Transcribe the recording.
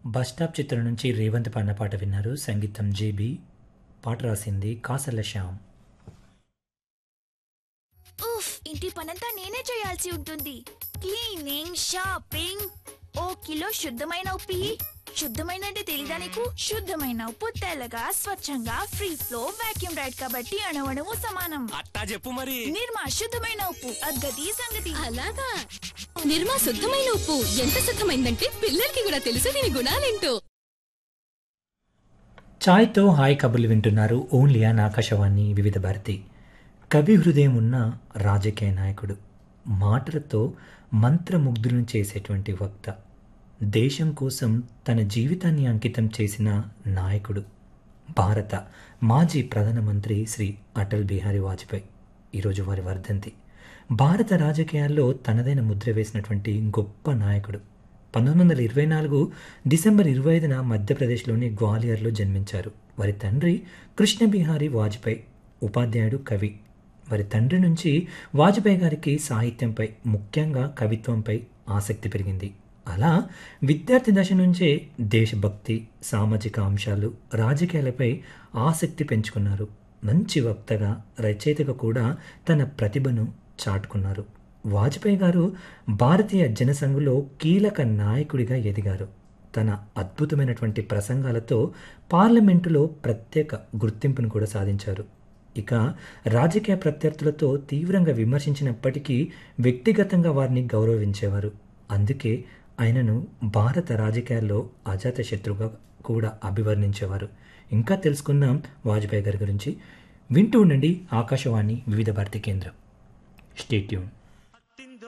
Bus stop చిత్రం నుంచి రేవంత్ పాడిన పాట విన్నారు. సంగీతం జేబీ, పాట రాసింది కాసర్ల శ్యామ్. ఉఫ్, ఇంటి పనంతా నేనే చేయాల్సి ఉంటుంది. క్లీనింగ్, షాపింగ్, ఓ కిలో శుద్ధమైన ఉప్పి. శుద్ధమైన అంటే తెలీదా నీకు? శుద్ధమైన ఉప్పు తెల్లగా స్వచ్ఛంగా ఫ్రీ ఫ్లో వాక్యూమ్ రైడ్ కాబట్టి అణువణువు సమానం. అట్టా చెప్పు మరి. నిర్మా శుద్ధమైన ఉప్పు, అద్గతి సంగతి. అలాగా నిర్మా శుద్ధమైన ఉప్పు ఎంత శుద్ధమైందంటే పిల్లలకి కూడా తెలుసు దీని గుణాలేంటో. ఛాయ్తో హాయ్ కబుర్లు వింటున్నారు. ఓన్లీ ఆన్ ఆకాశవాణి వివిధ భారతి. కవి హృదయం ఉన్న రాజకీయ నాయకుడు, మాటలతో మంత్రముగ్ధులను చేసేటువంటి వక్త, దేశం కోసం తన జీవితాన్ని అంకితం చేసిన నాయకుడు, భారత మాజీ ప్రధానమంత్రి శ్రీ అటల్ బిహారీ వాజ్పేయి. ఈరోజు వారి వర్ధంతి. భారత రాజకీయాల్లో తనదైన ముద్ర వేసినటువంటి గొప్ప నాయకుడు. 1924 డిసెంబర్ 25న మధ్యప్రదేశ్లోని గ్వాలియర్లో జన్మించారు. వారి తండ్రి కృష్ణ బిహారీ వాజ్పేయి ఉపాధ్యాయుడు, కవి. వారి తండ్రి నుంచి వాజ్పేయి గారికి సాహిత్యంపై, ముఖ్యంగా కవిత్వంపై ఆసక్తి పెరిగింది. అలా విద్యార్థి దశ నుంచే దేశభక్తి, సామాజిక అంశాలు, రాజకీయాలపై ఆసక్తి పెంచుకున్నారు. మంచి వక్తగా, రచయితగా కూడా తన ప్రతిభను చాటుకున్నారు. వాజ్పేయి గారు భారతీయ జనసంఘ్లో కీలక నాయకుడిగా ఎదిగారు. తన అద్భుతమైనటువంటి ప్రసంగాలతో పార్లమెంటులో ప్రత్యేక గుర్తింపును కూడా సాధించారు. ఇక రాజకీయ ప్రత్యర్థులతో తీవ్రంగా విమర్శించినప్పటికీ వ్యక్తిగతంగా వారిని గౌరవించేవారు. అందుకే ఆయనను భారత రాజకీయాల్లో అజాతశత్రువుగా కూడా అభివర్ణించేవారు. ఇంకా తెలుసుకుందాం వాజ్పేయి గారి గురించి. వింటూ ఉండండి ఆకాశవాణి వివిధ భారతి కేంద్రం. Stay tune.